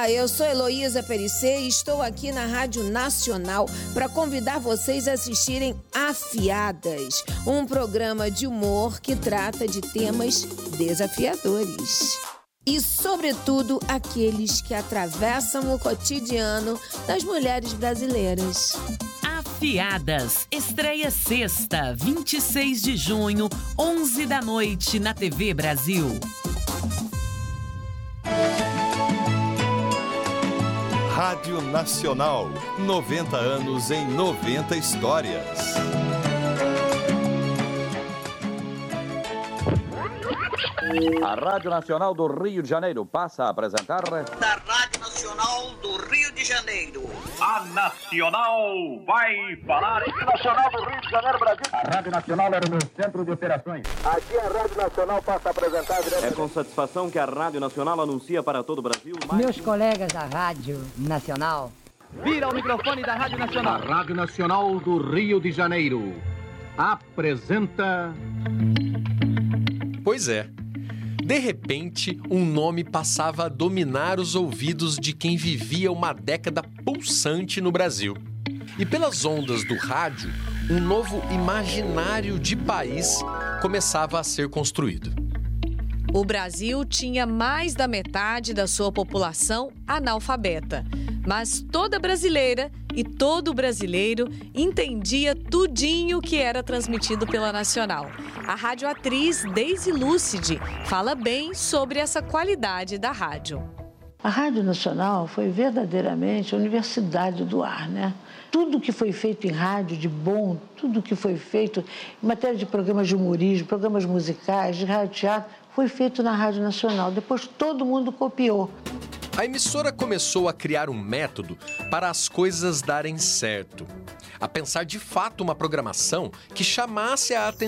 Olá, eu sou Heloísa Perissé e estou aqui na Rádio Nacional para convidar vocês a assistirem Afiadas, um programa de humor que trata de temas desafiadores. E, sobretudo, aqueles que atravessam o cotidiano das mulheres brasileiras. Afiadas, estreia sexta, 26 de junho, 11 da noite, na TV Brasil. Rádio Nacional, 90 anos em 90 histórias. A Rádio Nacional do Rio de Janeiro passa a apresentar... Da Rádio Nacional do Rio de Janeiro. A Nacional vai falar internacional do Rio de Janeiro, Brasil. A Rádio Nacional era o meu centro de operações. Aqui a Rádio Nacional passa a apresentar direto. É com satisfação que a Rádio Nacional anuncia para todo o Brasil... Meus colegas da Rádio Nacional. Vira o microfone da Rádio Nacional. A Rádio Nacional do Rio de Janeiro apresenta... Pois é. De repente, um nome passava a dominar os ouvidos de quem vivia uma década pulsante no Brasil. E pelas ondas do rádio, um novo imaginário de país começava a ser construído. O Brasil tinha mais da metade da sua população analfabeta, mas toda brasileira e todo brasileiro entendia tudinho que era transmitido pela Nacional. A radioatriz Deise Lúcide fala bem sobre essa qualidade da rádio. A Rádio Nacional foi verdadeiramente a universidade do ar, né? Tudo que foi feito em rádio de bom, tudo que foi feito em matéria de programas de humorismo, programas musicais, de rádio-teatro, foi feito na Rádio Nacional. Depois todo mundo copiou. A emissora começou a criar um método para as coisas darem certo. A pensar de fato uma programação que chamasse a atenção